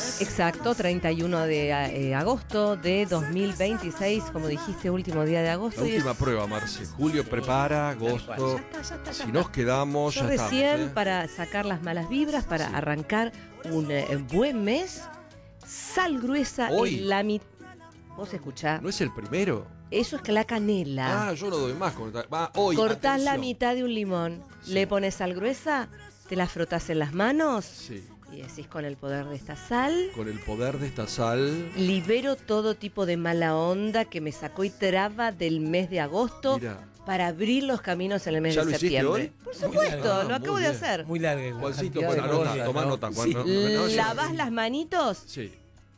mes. Exacto, 31 de agosto de 2026, como dijiste, último día de agosto. La última prueba, Marce. Julio prepara, agosto. Ya está. Si nos quedamos, Yo ya recién, estamos. para sacar las malas vibras, para arrancar un buen mes, sal gruesa Hoy. en la mitad. Vos escuchá, ¿No es el primero? eso es que la canela. Ah, yo no doy más. Hoy, Cortás la atención. mitad de un limón, Sí. le pones sal gruesa, te la frotás en las manos Sí, y decís, con el poder de esta sal, con el poder de esta sal. libero todo tipo de mala onda que me sacó y traba del mes de agosto Mira. para abrir los caminos en el mes ¿Ya de lo hiciste septiembre. hoy? Por supuesto, Ah, lo muy acabo de bien. hacer. Muy larga. Juancito, la bueno, cantidad de anota, cosas, tomá ¿no? nota, Juan. Sí. No, Lavás las manitos, Sí.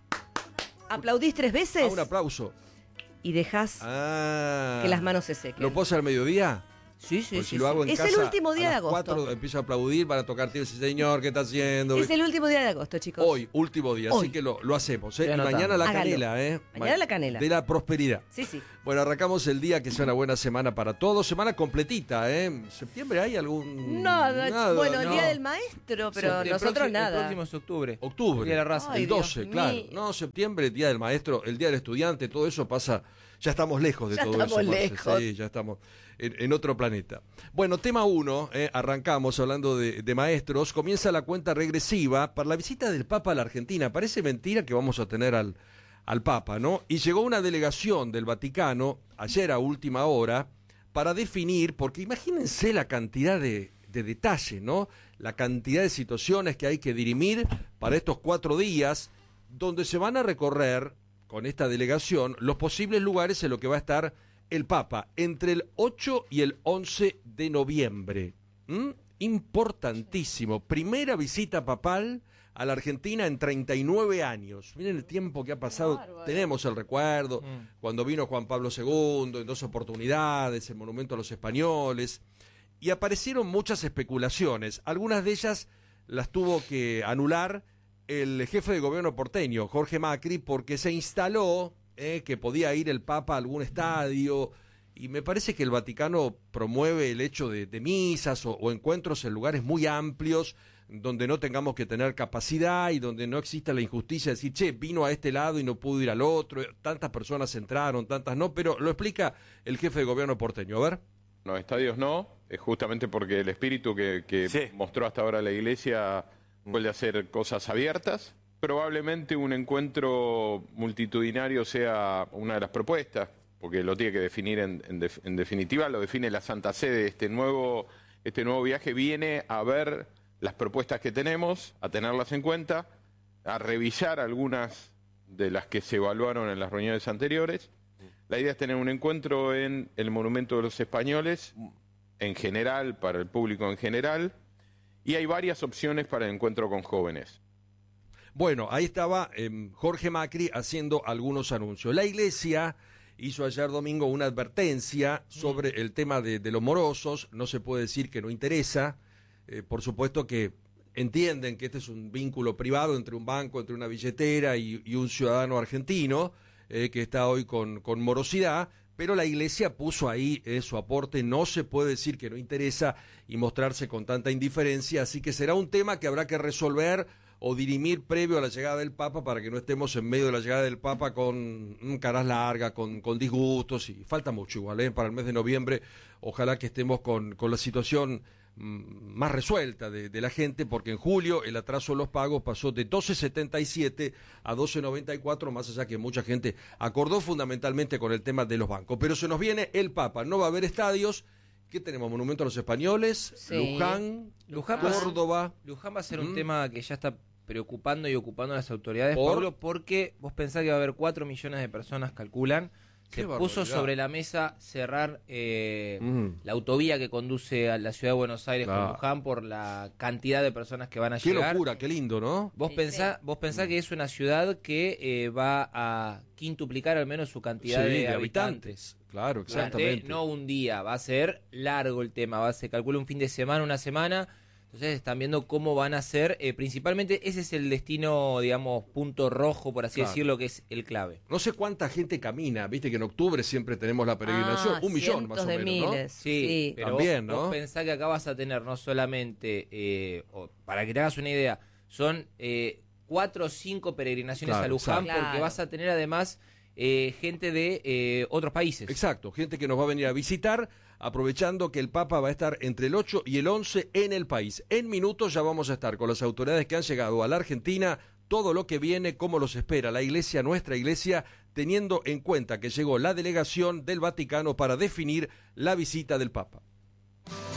aplaudís 3 veces Un aplauso. y dejás que las manos se sequen. ¿Lo puedo hacer al mediodía? Sí, sí, Pues sí. si lo hago en Es casa, el último día a de las agosto. 4 empiezo a aplaudir, van a tocar tío, ese señor, ¿qué está haciendo? Es el último día de agosto, chicos. Hoy, último día, Hoy. así que lo hacemos. Estoy Y anotando. mañana la Hágalo. canela, Mañana la canela. De la prosperidad. Sí, sí. Bueno, arrancamos el día, que sea una buena semana para todos. Semana completita, ¿eh? ¿Septiembre hay algún...? Nada, bueno, el no. día del maestro, pero El nosotros próximo- nada. El próximo es octubre. Octubre. El Día de la raza. Ay, El Dios 12, claro. mío. No, septiembre, el día del maestro, el día del estudiante, todo eso pasa. Ya estamos lejos de Ya todo estamos eso. Marce. lejos. Sí, ya estamos en otro planeta. Bueno, tema 1, arrancamos hablando de maestros. Comienza la cuenta regresiva para la visita del Papa a la Argentina. Parece mentira que vamos a tener al Papa, ¿no? Y llegó una delegación del Vaticano, ayer a última hora, para definir, porque imagínense la cantidad de detalle, ¿no? La cantidad de situaciones que hay que dirimir para estos 4 días, donde se van a recorrer con esta delegación los posibles lugares en los que va a estar el Papa entre el 8 y el 11 de noviembre. Importantísimo. Primera visita papal a la Argentina en 39 años. Miren el tiempo que ha pasado. Bárbaro. Tenemos el recuerdo cuando vino Juan Pablo II en 2 oportunidades, el monumento a los españoles. Y aparecieron muchas especulaciones. Algunas de ellas las tuvo que anular el jefe de gobierno porteño, Jorge Macri, porque se instaló que podía ir el Papa a algún estadio, y me parece que el Vaticano promueve el hecho de misas o encuentros en lugares muy amplios, donde no tengamos que tener capacidad y donde no exista la injusticia de decir, che, vino a este lado y no pudo ir al otro, tantas personas entraron, tantas no, pero lo explica el jefe de gobierno porteño. A ver. No, estadios no, es justamente porque el espíritu que Sí. mostró hasta ahora la Iglesia puede hacer cosas abiertas. Probablemente un encuentro multitudinario sea una de las propuestas, porque lo tiene que definir en definitiva, lo define la Santa Sede. Este nuevo viaje viene a ver las propuestas que tenemos, a tenerlas en cuenta, a revisar algunas de las que se evaluaron en las reuniones anteriores. La idea es tener un encuentro en el Monumento de los Españoles, en general, para el público en general, y hay varias opciones para el encuentro con jóvenes. Bueno, ahí estaba Jorge Macri haciendo algunos anuncios. La Iglesia hizo ayer domingo una advertencia sobre el tema de los morosos. No se puede decir que no interesa. Por supuesto que entienden que este es un vínculo privado entre un banco, entre una billetera y un ciudadano argentino que está hoy con morosidad, pero la Iglesia puso ahí su aporte. No se puede decir que no interesa y mostrarse con tanta indiferencia, así que será un tema que habrá que resolver o dirimir previo a la llegada del Papa, para que no estemos en medio de la llegada del Papa con caras largas, con disgustos, y falta mucho igual, para el mes de noviembre. Ojalá que estemos con la situación más resuelta de la gente, porque en julio el atraso de los pagos pasó de 12.77 a 12.94, más allá que mucha gente acordó fundamentalmente con el tema de los bancos. Pero se nos viene el Papa, no va a haber estadios. ¿Qué tenemos? Monumento a los Españoles, Sí. Luján Córdoba. Luján va a ser un tema que ya está preocupando y ocupando a las autoridades, ¿Por? Pablo, porque vos pensás que va a haber 4 millones de personas, calculan. Qué Se puso barbaridad. sobre la mesa cerrar la autovía que conduce a la ciudad de Buenos Aires Claro. con Luján por la cantidad de personas que van a Qué llegar. locura, qué lindo, ¿no? Vos Sí, pensás que es una ciudad que va a quintuplicar al menos su cantidad Sí, de habitantes. Claro, Durante exactamente. no un día, va a ser largo el tema, se calcula un fin de semana, una semana. Entonces están viendo cómo van a ser, principalmente ese es el destino, digamos, punto rojo, por así Claro. decirlo, que es el clave. No sé cuánta gente camina, viste que en octubre siempre tenemos la peregrinación, 1 millón más o cientos de menos, ¿no? miles. Sí, pero También, vos ¿no? pensá que acá vas a tener no solamente, para que te hagas una idea, son 4 o 5 peregrinaciones Claro, a Luján, exacto. porque vas a tener además gente de otros países. Exacto, gente que nos va a venir a visitar, aprovechando que el Papa va a estar entre el 8 y el 11 en el país. En minutos ya vamos a estar con las autoridades que han llegado a la Argentina, todo lo que viene, cómo los espera la Iglesia, nuestra Iglesia, teniendo en cuenta que llegó la delegación del Vaticano para definir la visita del Papa.